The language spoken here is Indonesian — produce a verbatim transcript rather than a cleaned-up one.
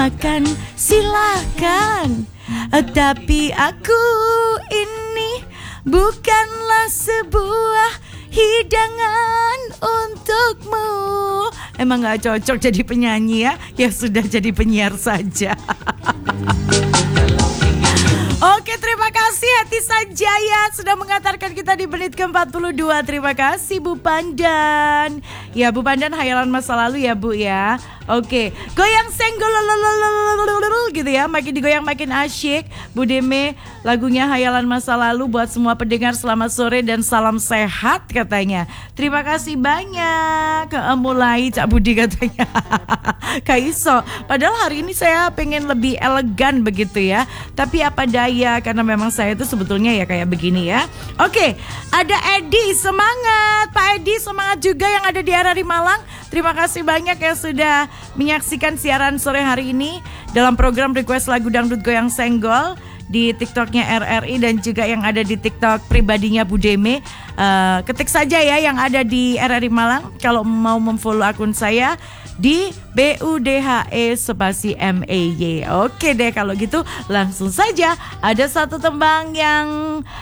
Makan silakan, tapi aku ini bukanlah sebuah hidangan untukmu. Emang gak cocok jadi penyanyi ya? Ya sudah jadi penyiar saja. Oke, terima kasih Hati Sanjaya sudah mengantarkan kita di menit ke empat puluh dua. Terima kasih Bu Pandan. Ya Bu Pandan, hayalan masa lalu ya Bu ya. Oke, goyang senggol gitu ya, makin digoyang makin asyik. Bu Deme, lagunya hayalan masa lalu buat semua pendengar. Selamat sore dan salam sehat katanya. Terima kasih banyak. Mulai Cak Budi katanya. Kak Iso, padahal hari ini saya pengen lebih elegan begitu ya. Tapi apa daya, karena memang saya itu sebetulnya ya kayak begini ya. Oke, ada Edi, semangat Pak Edi, semangat juga yang ada di R R I Malang. Terima kasih banyak yang sudah menyaksikan siaran sore hari ini dalam program Request Lagu Dangdut Goyang Senggol di TikToknya R R I dan juga yang ada di TikTok pribadinya Bu Deme. Uh, ketik saja ya yang ada di R R I Malang kalau mau memfollow akun saya di B U D H E spasi M E Y. Oke deh, kalau gitu langsung saja ada satu tembang yang